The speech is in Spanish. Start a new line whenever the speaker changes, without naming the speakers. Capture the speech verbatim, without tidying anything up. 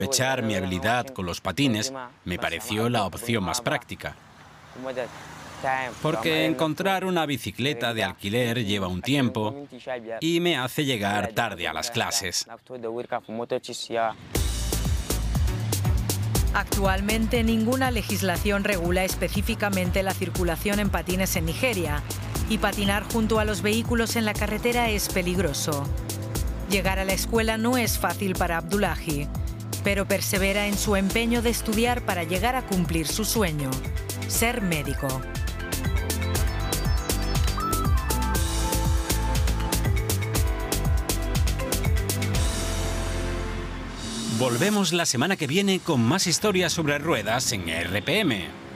Aprovechar mi habilidad con los patines me pareció la opción más práctica, porque encontrar una bicicleta de alquiler lleva un tiempo y me hace llegar tarde a las clases.
Actualmente ninguna legislación regula específicamente la circulación en patines en Nigeria y patinar junto a los vehículos en la carretera es peligroso. Llegar a la escuela no es fácil para Abdullahi, pero persevera en su empeño de estudiar para llegar a cumplir su sueño, ser médico.
Volvemos la semana que viene con más historias sobre ruedas en R P M.